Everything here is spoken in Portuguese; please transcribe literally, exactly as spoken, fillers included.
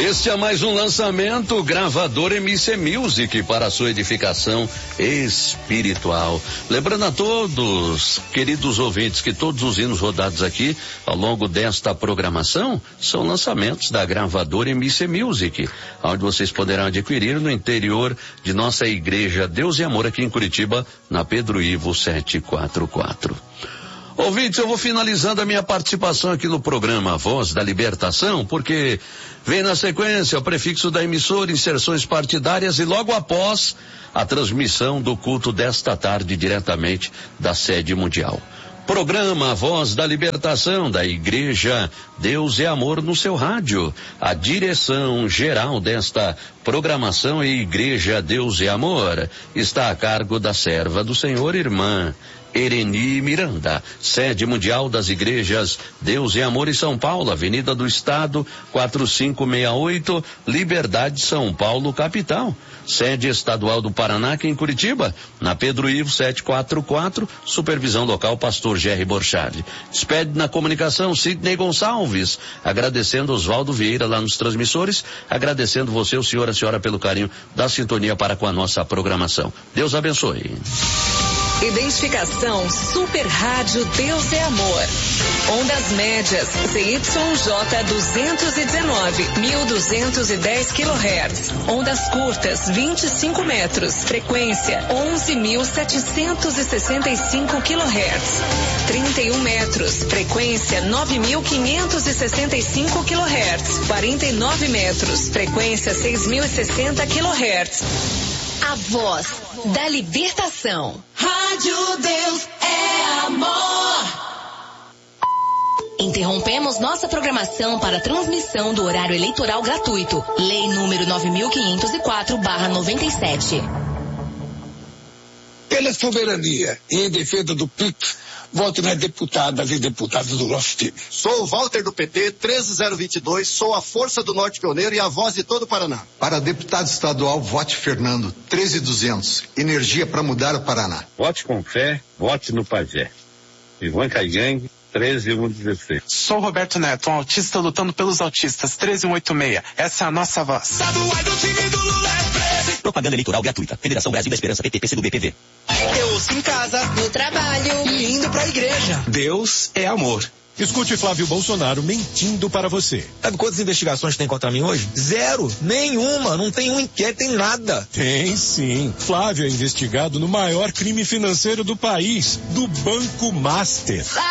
Este é mais um lançamento gravador M C Music para a sua edificação espiritual. Lembrando a todos, queridos ouvintes, que todos os hinos rodados aqui ao longo desta programação são lançamentos da gravadora M C Music, onde vocês poderão adquirir no interior de nossa igreja Deus e Amor aqui em Curitiba, na Pedro Ivo setecentos e quarenta e quatro. Ouvintes, eu vou finalizando a minha participação aqui no programa Voz da Libertação, porque vem na sequência o prefixo da emissora, inserções partidárias e logo após a transmissão do culto desta tarde diretamente da sede mundial. Programa Voz da Libertação da Igreja Deus é Amor no seu rádio. A direção geral desta programação é Igreja Deus é Amor. Está a cargo da serva do Senhor, irmã Ereni Miranda, sede mundial das igrejas Deus é Amor em São Paulo, Avenida do Estado, quatro cinco seis oito, Liberdade, São Paulo, capital. Sede estadual do Paraná, aqui em Curitiba, na Pedro Ivo setecentos e quarenta e quatro, supervisão local, pastor Jerry Borchardt. Despede na comunicação, Sidney Gonçalves, agradecendo Oswaldo Vieira lá nos transmissores, agradecendo você, o senhor, a senhora, pelo carinho da sintonia para com a nossa programação. Deus abençoe. Identificação Super Rádio Deus é Amor. Ondas médias C Y J duzentos e dezenove, mil duzentos e dez quilohertz. Ondas curtas vinte e cinco metros. Frequência onze mil setecentos e sessenta e cinco quilohertz. trinta e um metros. Frequência nove mil quinhentos e sessenta e cinco quilohertz. quarenta e nove metros. Frequência seis mil e sessenta quilohertz. A voz da libertação. Rádio Deus é Amor. Interrompemos nossa programação para transmissão do horário eleitoral gratuito. Lei número nove mil quinhentos e quatro barra noventa e sete. Pela soberania e em defesa do P I C, voto nas deputadas e deputados do nosso time. Sou o Walter do P T, treze zero vinte e dois, sou a força do Norte Pioneiro e a voz de todo o Paraná. Para deputado estadual, vote Fernando, treze duzentos, energia para mudar o Paraná. Vote com fé, vote no Pajé. Ivan Caigangue, treze mil cento e dezesseis. Sou Roberto Neto, um autista lutando pelos autistas, treze mil cento e oitenta e seis. Essa é a nossa voz. Propaganda eleitoral gratuita. Federação Brasil da Esperança, P T, P C do B, P V. Eu ouço em casa, no trabalho e indo pra igreja. Deus é amor. Escute Flávio Bolsonaro mentindo para você. Sabe quantas investigações tem contra mim hoje? Zero. Nenhuma. Não tem um inquérito, tem nada. Tem sim. Flávio é investigado no maior crime financeiro do país, do Banco Master.